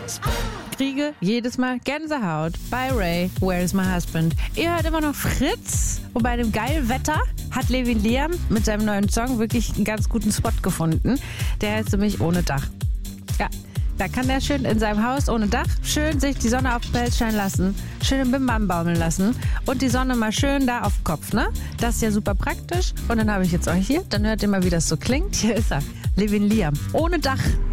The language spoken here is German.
husband. Kriege jedes Mal Gänsehaut bei Ray, Where is my husband? Ihr hört immer noch Fritz. Und bei dem geilen Wetter hat Levin Liam mit seinem neuen Song wirklich einen ganz guten Spot gefunden. Der heißt nämlich Ohne Dach. Ja, da kann er schön in seinem Haus ohne Dach schön sich die Sonne auf den Pelz scheinen lassen, schön im Bimbam baumeln lassen und die Sonne mal schön da auf dem Kopf, ne? Das ist ja super praktisch. Und dann habe ich jetzt euch hier, dann hört ihr mal, wie das so klingt. Hier ist er, Levin Liam, Ohne Dach.